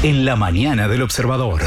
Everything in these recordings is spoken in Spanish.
En la mañana del Observador.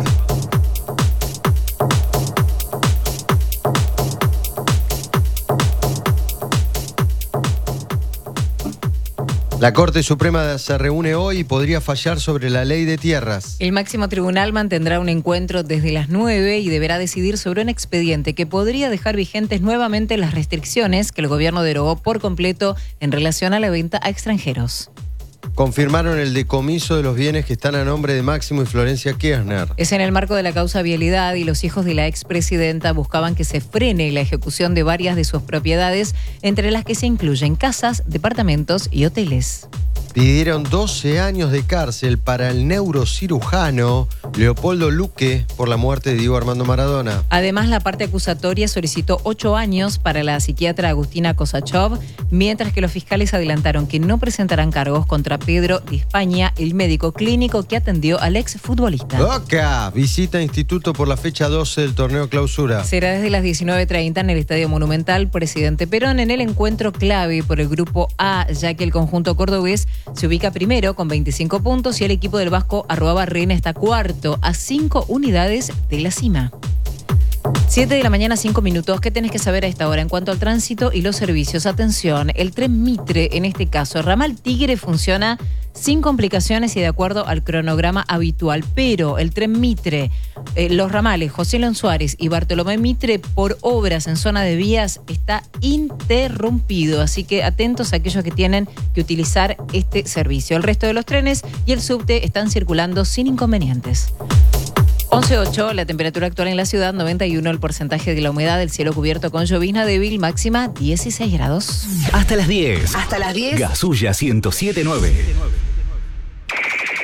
La Corte Suprema se reúne hoy y podría fallar sobre la ley de tierras. El máximo tribunal mantendrá un encuentro desde las 9 y deberá decidir sobre un expediente que podría dejar vigentes nuevamente las restricciones que el gobierno derogó por completo en relación a la venta a extranjeros. Confirmaron el decomiso de los bienes que están a nombre de Máximo y Florencia Kirchner. Es en el marco de la causa Vialidad y los hijos de la expresidenta buscaban que se frene la ejecución de varias de sus propiedades, entre las que se incluyen casas, departamentos y hoteles. Pidieron 12 años de cárcel para el neurocirujano Leopoldo Luque por la muerte de Diego Armando Maradona. Además, la parte acusatoria solicitó 8 años para la psiquiatra Agustina Kosachov, mientras que los fiscales adelantaron que no presentarán cargos contra Pedro de España, el médico clínico que atendió al exfutbolista. ¡Loca! Visita Instituto por la fecha 12 del torneo Clausura. Será desde las 19:30 en el Estadio Monumental Presidente Perón, en el encuentro clave por el Grupo A, ya que el conjunto cordobés se ubica primero con 25 puntos y el equipo del Vasco Arruabarrena está cuarto a 5 unidades de la cima. 7 de la mañana, 5 minutos. ¿Qué tenés que saber a esta hora en cuanto al tránsito y los servicios? Atención, el tren Mitre, en este caso, ramal Tigre, funciona sin complicaciones y de acuerdo al cronograma habitual, pero el tren Mitre, los ramales José León Suárez y Bartolomé Mitre, por obras en zona de vías, está interrumpido, así que atentos a aquellos que tienen que utilizar este servicio. El resto de los trenes y el subte están circulando sin inconvenientes. 11:08, la temperatura actual en la ciudad, 91 el porcentaje de la humedad, el cielo cubierto con llovizna débil, máxima 16 grados. Hasta las 10. Hasta las 10. Gasulla 107.9.